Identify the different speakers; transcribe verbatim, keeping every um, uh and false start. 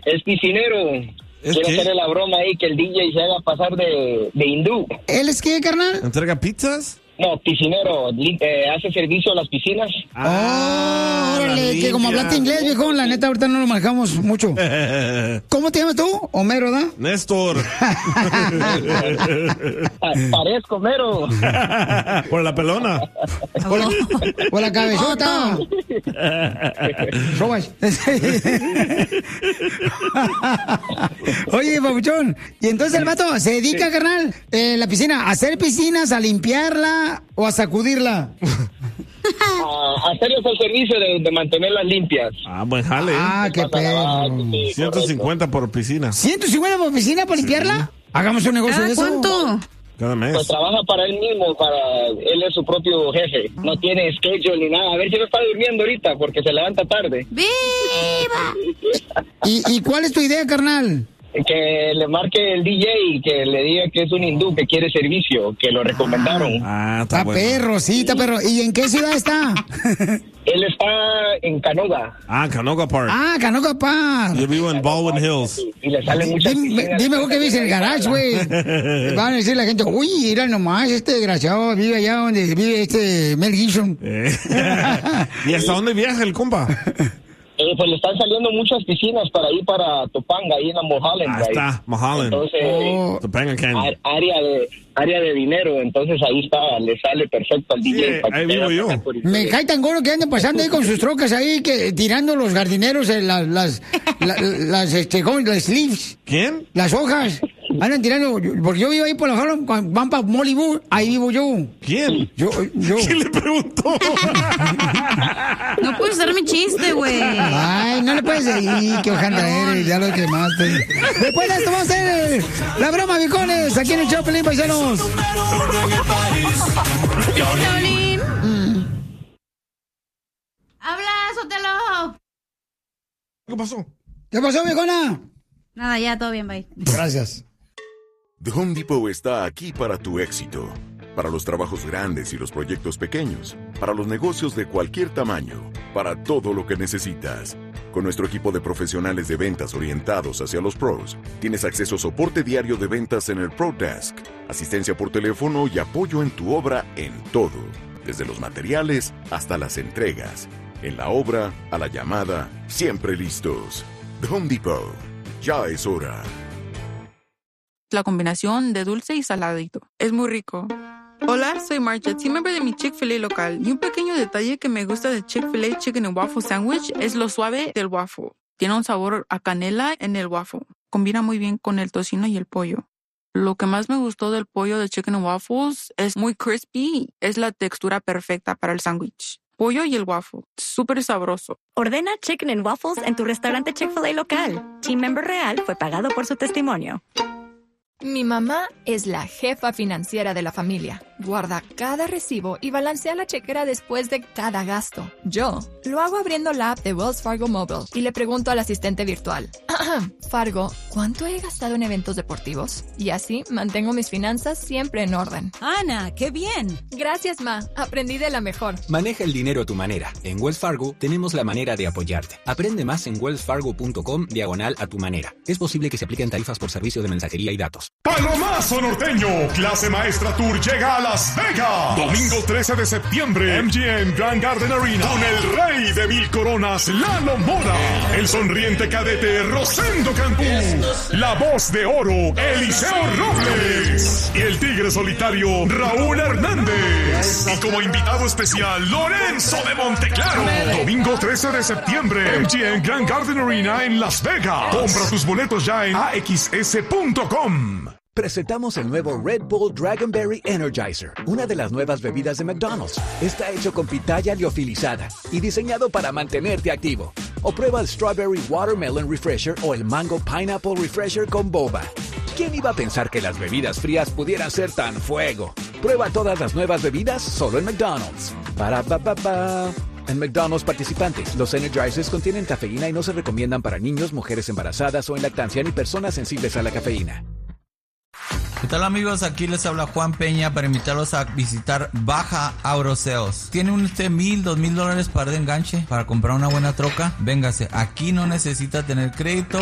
Speaker 1: Es piscinero.
Speaker 2: ¿Es
Speaker 1: Quiero
Speaker 2: qué?
Speaker 1: hacerle la broma ahí que el D J se haga pasar de, de hindú.
Speaker 3: ¿Él es qué, carnal?
Speaker 2: ¿Entrega pizzas?
Speaker 1: No, piscinero. li- eh, hace servicio a las piscinas.
Speaker 3: Ah, órale,
Speaker 2: la
Speaker 3: que como
Speaker 2: limpia.
Speaker 3: hablaste inglés, viejo, la neta ahorita no lo manejamos mucho. ¿Cómo te llamas tú? Homero, ¿da?
Speaker 2: Néstor.
Speaker 1: Pa- parezco mero.
Speaker 2: Por la pelona.
Speaker 3: Por la, por la cabezota. Sobas. Oye, papuchón, y entonces el vato se dedica, carnal, en la piscina, a hacer piscinas, a limpiarla o a sacudirla.
Speaker 1: A hacerles el servicio de, de mantenerlas limpias.
Speaker 2: Ah, buen jale.
Speaker 3: Ah, qué perro.
Speaker 1: Sí,
Speaker 2: ciento cincuenta por piscina.
Speaker 3: ¿ciento cincuenta por piscina para limpiarla? Hagamos un negocio
Speaker 4: ¿Cada
Speaker 3: de eso.
Speaker 4: cuánto?
Speaker 2: Cada mes.
Speaker 1: Pues trabaja para él mismo, para él es su propio jefe. No tiene schedule ni nada. A ver si no está durmiendo ahorita porque se levanta tarde.
Speaker 4: ¡Viva!
Speaker 3: ¿Y, ¿Y cuál es tu idea, carnal?
Speaker 1: Que le marque el D J y que le diga que es un hindú que quiere servicio, que lo recomendaron.
Speaker 2: Ah, está
Speaker 3: Está
Speaker 2: bueno.
Speaker 3: perro, sí, está perro. ¿Y en qué ciudad está?
Speaker 1: Él está en Canoga
Speaker 2: Ah, Canoga Park.
Speaker 3: Ah, Canoga Park.
Speaker 2: Yo vivo en Baldwin Hills.
Speaker 1: y le salen muchas
Speaker 3: Dime,
Speaker 1: piscinas.
Speaker 3: dime vos que vives en el garage, güey. Van a decir la gente, uy, mira nomás, este desgraciado vive allá donde vive este Mel Gibson.
Speaker 2: Eh. ¿Y hasta dónde viaja el compa?
Speaker 1: Eh, pues le están saliendo muchas piscinas para ir para Topanga, ahí en la Mulholland.
Speaker 2: Ah,
Speaker 1: Drive.
Speaker 2: está, Mulholland.
Speaker 1: Entonces,
Speaker 3: Oh.
Speaker 2: Topanga Canyon.
Speaker 1: a- área de área de dinero, entonces ahí está, le sale perfecto al
Speaker 2: Sí,
Speaker 1: D J. para que
Speaker 2: ahí
Speaker 1: te
Speaker 2: vivo
Speaker 1: haga
Speaker 2: yo.
Speaker 1: pasar por
Speaker 3: Me
Speaker 1: historia.
Speaker 3: cae tan gordo que andan pasando ahí con sus trocas ahí, que tirando los jardineros, eh, las, las, la- las, este, ¿cómo? Las leaves,
Speaker 2: ¿Quién?
Speaker 3: las hojas. Andan tirando, porque yo vivo ahí por la Harlem, cuando van para Malibu, ahí vivo yo.
Speaker 2: ¿Quién?
Speaker 3: Yo, yo.
Speaker 2: ¿Quién le preguntó?
Speaker 4: No puedes hacer mi chiste, güey.
Speaker 3: Ay, no le puedes decir que hojandra eres, ya lo quemaste. Después de esto vamos a hacer la broma, bicones, aquí en el show, Pelín, paisanos.
Speaker 4: Violín. ¡Habla, Sotelo!
Speaker 2: ¿Qué pasó?
Speaker 3: ¿Qué pasó, viejona?
Speaker 4: Nada, ya, todo bien, bye.
Speaker 3: Gracias.
Speaker 5: The Home Depot está aquí para tu éxito. Para los trabajos grandes y los proyectos pequeños. Para los negocios de cualquier tamaño. Para todo lo que necesitas. Con nuestro equipo de profesionales de ventas orientados hacia los pros, tienes acceso a soporte diario de ventas en el Pro Desk, asistencia por teléfono y apoyo en tu obra en todo. Desde los materiales hasta las entregas. En la obra, a la llamada, siempre listos. The Home Depot. Ya es hora.
Speaker 6: La combinación de dulce y saladito. Es muy rico. Hola, soy Marcha, team member de mi Chick-fil-A local. Y un pequeño detalle que me gusta de Chick-fil-A Chicken and Waffle Sandwich es lo suave del waffle. Tiene un sabor a canela en el waffle. Combina muy bien con el tocino y el pollo. Lo que más me gustó del pollo de Chicken and Waffles es muy crispy. Es la textura perfecta para el sándwich. Pollo y el waffle. Súper sabroso.
Speaker 7: Ordena Chicken and Waffles en tu restaurante Chick-fil-A local. Team member real fue pagado por su testimonio.
Speaker 8: Mi mamá es la jefa financiera de la familia. Guarda cada recibo y balancea la chequera después de cada gasto. Yo lo hago abriendo la app de Wells Fargo Mobile y le pregunto al asistente virtual. Fargo, ¿cuánto he gastado en eventos deportivos? Y así mantengo mis finanzas siempre en orden.
Speaker 9: Ana, qué bien.
Speaker 8: Gracias, Ma. Aprendí de la mejor.
Speaker 10: Maneja el dinero a tu manera. En Wells Fargo tenemos la manera de apoyarte. Aprende más en wellsfargo.com diagonal a tu manera. Es posible que se apliquen tarifas por servicio de mensajería y datos.
Speaker 11: Palomazo Norteño, clase maestra tour llega a Las Vegas. Domingo trece de septiembre, M G M Grand Garden Arena, con el rey de mil coronas, Lalo Mora, el sonriente cadete Rosendo Cantú, la voz de oro, Eliseo Robles, y el tigre solitario, Raúl Hernández. Y como invitado especial, Lorenzo de Monteclaro. Domingo trece de septiembre, M G M Grand Garden Arena en Las Vegas. Compra tus boletos ya en a x s punto com.
Speaker 12: Presentamos el nuevo Red Bull Dragonberry Energizer, una de las nuevas bebidas de McDonald's. Está hecho con pitaya liofilizada y diseñado para mantenerte activo. O prueba el Strawberry Watermelon Refresher o el Mango Pineapple Refresher con boba. ¿Quién iba a pensar que las bebidas frías pudieran ser tan fuego? Prueba todas las nuevas bebidas solo en McDonald's. Para pa pa pa. En McDonald's participantes, los Energizers contienen cafeína y no se recomiendan para niños, mujeres embarazadas o en lactancia ni personas sensibles a la cafeína.
Speaker 13: ¿Qué tal, amigos? Aquí les habla Juan Peña para invitarlos a visitar Baja Auroseos. ¿Tiene usted mil, dos mil dólares para de enganche para comprar una buena troca? Véngase, aquí no necesita tener crédito.